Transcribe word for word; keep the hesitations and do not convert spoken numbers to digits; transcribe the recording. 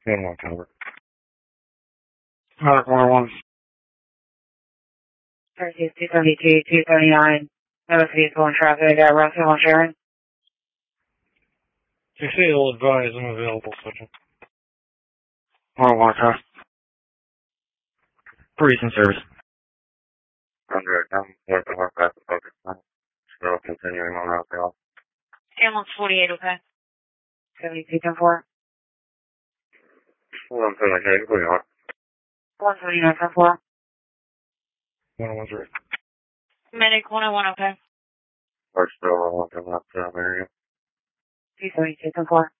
one one cover. Alright, one one. thirty-two, two seventy-two, two seventy-nine. No vehicle in traffic at Russell on Sharon. If you say you'll advise, I'm available, Sergeant. one one, sir. Police in service. Under down, north of our path, focus on. Still continuing on route there. Ambulance forty-eight, okay. seventy-two, ten four. one seventy-eight, who you are? one seventy-nine, ten four. one one three. Medic one oh one, okay. Or still rolling to that area. two seventy-two, ten four.